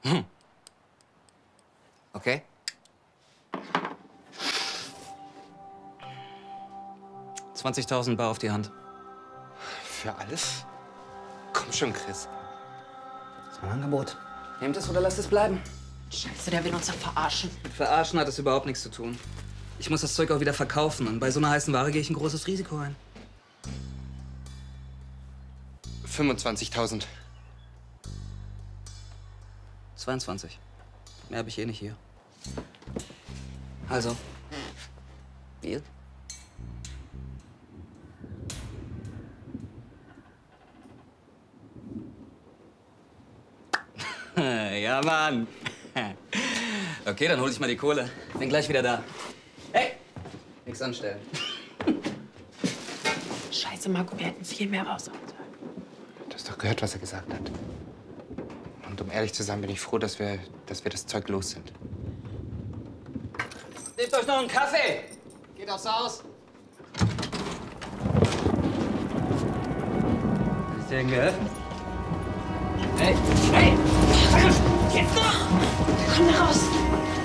Okay. $20.000 bar auf die Hand. Für alles? Komm schon, Chris. Das ist mein Angebot. Nehmt es oder lasst es bleiben. Scheiße, der will uns doch verarschen. Mit Verarschen hat es überhaupt nichts zu tun. Ich muss das Zeug auch wieder verkaufen und bei so einer heißen Ware gehe ich ein großes Risiko ein. 25.000. 22. Mehr habe ich eh nicht hier. Also. Deal? Ja, Mann. Okay, dann hol ich mal die Kohle. Bin gleich wieder da. Hey! Nix anstellen. Scheiße, Marco, wir hätten viel mehr rausholen sollen. Du hast doch gehört, was er gesagt hat. Und um ehrlich zu sein, bin ich froh, dass wir das Zeug los sind. Nehmt euch noch einen Kaffee! Geht aufs Haus! Kann ich dir irgendwie helfen? Hey! Hey! Jetzt noch! Komm da raus!